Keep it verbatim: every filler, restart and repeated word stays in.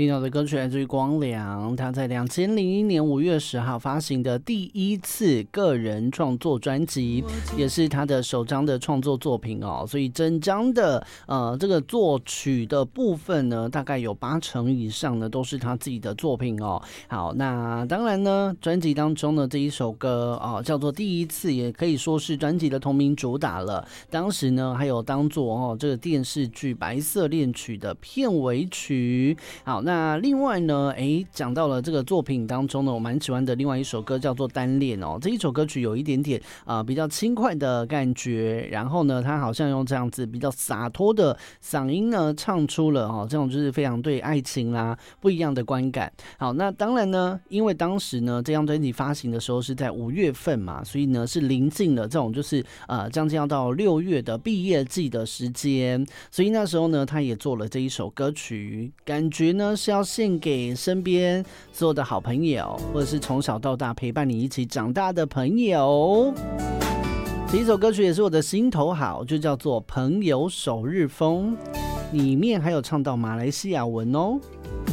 听到的歌曲来自于光良，他在两千零一年五月十号发行的第一次个人创作专辑，也是他的首张的创作作品哦。所以整张的呃这个作曲的部分呢，大概有八成以上呢都是他自己的作品哦。好，那当然呢，专辑当中的这一首歌哦叫做《第一次》，也可以说是专辑的同名主打了。当时呢，还有当做哦这个电视剧《白色恋曲》的片尾曲。好，那另外呢，哎，讲到了这个作品当中呢，我蛮喜欢的另外一首歌叫做《单恋》哦。这一首歌曲有一点点啊、呃、比较轻快的感觉，然后呢，他好像用这样子比较洒脱的嗓音呢，唱出了哦这种就是非常对爱情啦不一样的观感。好，那当然呢，因为当时呢这张专辑发行的时候是在五月份嘛，所以呢是临近了这种就是呃将近要到六月的毕业季的时间，所以那时候呢，他也做了这一首歌曲，感觉呢是要献给身边所有的好朋友，或者是从小到大陪伴你一起长大的朋友。这一首歌曲也是我的心头好，就叫做《朋友首日风》，里面还有唱到马来西亚文哦。